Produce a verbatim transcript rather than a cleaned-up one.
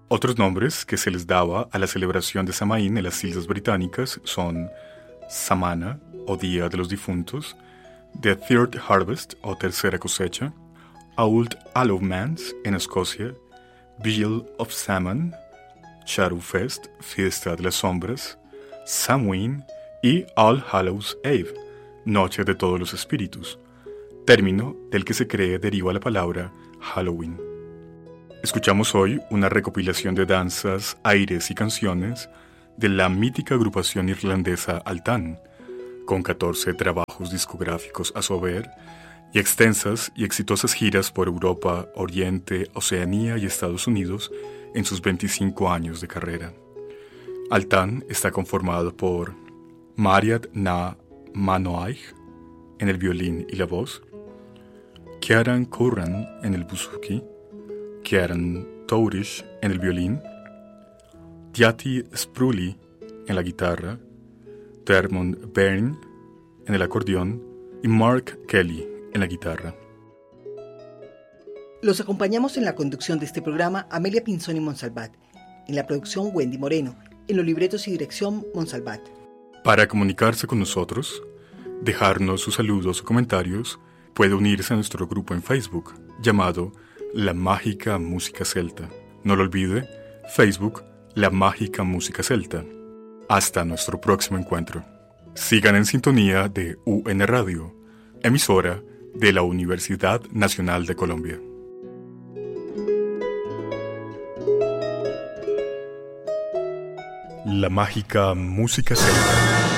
Otros nombres que se les daba a la celebración de Samaín en las Islas Británicas son Samana, o Día de los Difuntos, The Third Harvest, o Tercera Cosecha, Old Allowmans en Escocia, Vigil of Samhain, Shadow Fest, Fiesta de las Sombras, Samhain y All Hallows Eve, Noche de Todos los Espíritus, término del que se cree deriva la palabra Halloween. Escuchamos hoy una recopilación de danzas, aires y canciones de la mítica agrupación irlandesa Altan, con catorce trabajos discográficos a su haber y extensas y exitosas giras por Europa, Oriente, Oceanía y Estados Unidos en sus veinticinco años de carrera. Altan está conformado por Mariat na Manoaig en el violín y la voz, Ciaran Curran en el buzuki, Ciaran Tourish en el violín, Tiati Sprulli en la guitarra, Dermot Byrne en el acordeón y Mark Kelly en la guitarra. Los acompañamos en la conducción de este programa Amelia Pinzón y Monsalvat, en la producción Wendy Moreno, en los libretos y dirección Monsalvat. Para comunicarse con nosotros, dejarnos sus saludos o comentarios, puede unirse a nuestro grupo en Facebook llamado La Mágica Música Celta. No lo olvide, Facebook, La Mágica Música Celta. Hasta nuestro próximo encuentro. Sigan en sintonía de U N Radio, emisora de la Universidad Nacional de Colombia. La Mágica Música Celta.